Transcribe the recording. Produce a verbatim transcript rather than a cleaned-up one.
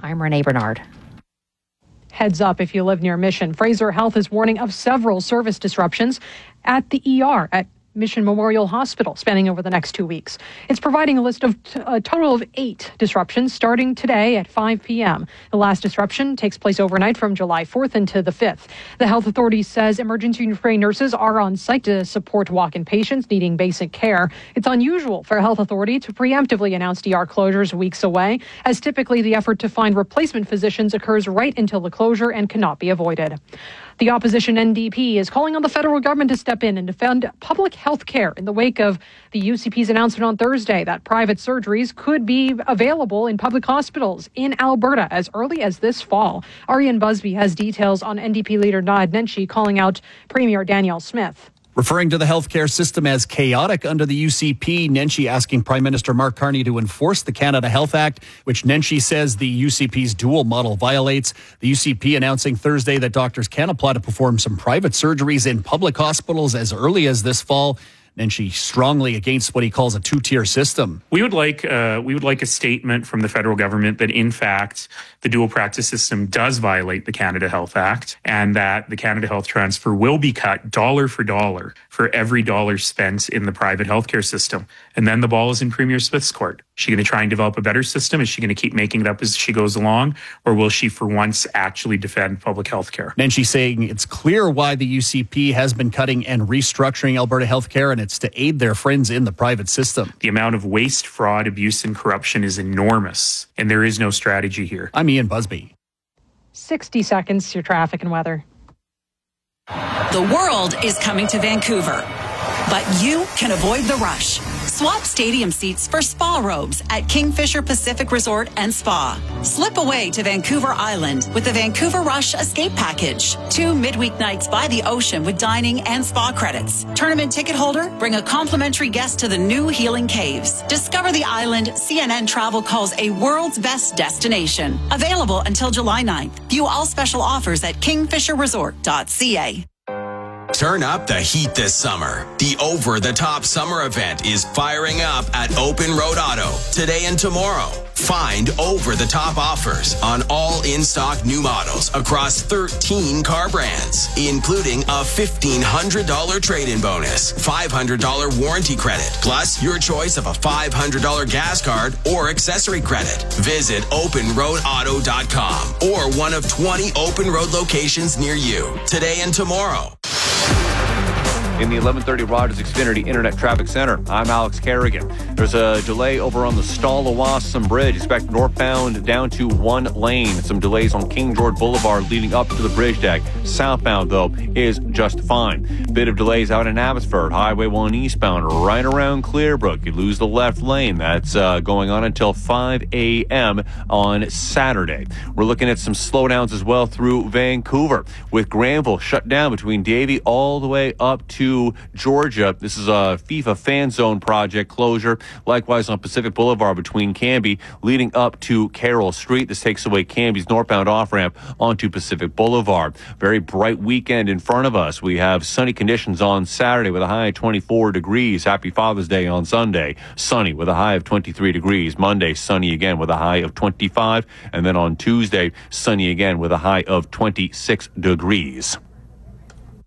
I'm Renee Bernard. Heads up if you live near Mission. Fraser Health is warning of several service disruptions at the E R at Mission Memorial Hospital spanning over the next two weeks. It's providing a list of t- a total of eight disruptions starting today at five p.m. The last disruption takes place overnight from July fourth into the fifth. The health authority says emergency trained nurses are on site to support walk-in patients needing basic care. It's unusual for a health authority to preemptively announce D R closures weeks away, as typically the effort to find replacement physicians occurs right until the closure and cannot be avoided. The opposition N D P is calling on the federal government to step in and defend public health care in the wake of the U C P's announcement on Thursday that private surgeries could be available in public hospitals in Alberta as early as this fall. Ariane Busby has details on N D P leader Naheed Nenshi calling out Premier Danielle Smith. Referring to the healthcare system as chaotic under the U C P, Nenshi asking Prime Minister Mark Carney to enforce the Canada Health Act, which Nenshi says the U C P's dual model violates. The U C P announcing Thursday that doctors can apply to perform some private surgeries in public hospitals as early as this fall. Nenshi strongly against what he calls a two-tier system. We would like uh, we would like a statement from the federal government that, in fact, the dual practice system does violate the Canada Health Act and that the Canada Health Transfer will be cut dollar for dollar for every dollar spent in the private healthcare system. And then the ball is in Premier Smith's court. Is she going to try and develop a better system? Is she going to keep making it up as she goes along? Or will she, for once, actually defend public health care? Nenshi saying it's clear why the U C P has been cutting and restructuring Alberta healthcare, and it's to aid their friends in the private system. The amount of waste, fraud, abuse, and corruption is enormous, and there is no strategy here. I'm Ian Busby. sixty seconds to traffic and weather. The world is coming to Vancouver, but you can avoid the rush. Swap stadium seats for spa robes at Kingfisher Pacific Resort and Spa. Slip away to Vancouver Island with the Vancouver Rush Escape Package. Two midweek nights by the ocean with dining and spa credits. Tournament ticket holder, bring a complimentary guest to the new Healing Caves. Discover the island C N N Travel calls a world's best destination. Available until July ninth. View all special offers at kingfisher resort dot c a. Turn up the heat this summer. The over-the-top summer event is firing up at Open Road Auto today and tomorrow. Find over-the-top offers on all in-stock new models across thirteen car brands, including a fifteen hundred dollars trade-in bonus, five hundred dollars warranty credit, plus your choice of a five hundred dollars gas card or accessory credit. Visit open road auto dot com or one of twenty Open Road locations near you today and tomorrow. In the eleven thirty Rogers Xfinity Internet Traffic Center, I'm Alex Kerrigan. There's a delay over on the Stallawasam Bridge. Expect northbound down to one lane. Some delays on King George Boulevard leading up to the bridge deck. Southbound, though, is just fine. Bit of delays out in Abbotsford. Highway one eastbound right around Clearbrook. You lose the left lane. That's uh, going on until five a.m. on Saturday. We're looking at some slowdowns as well through Vancouver, with Granville shut down between Davie all the way up to Georgia. This is a FIFA fan zone project closure. Likewise on Pacific Boulevard between Cambie leading up to Carroll Street. This takes away Cambie's northbound off-ramp onto Pacific Boulevard. Very bright weekend in front of us. We have sunny conditions on Saturday with a high of twenty-four degrees. Happy Father's Day on Sunday. Sunny with a high of twenty-three degrees. Monday, sunny again with a high of twenty-five. And then on Tuesday, sunny again with a high of twenty-six degrees.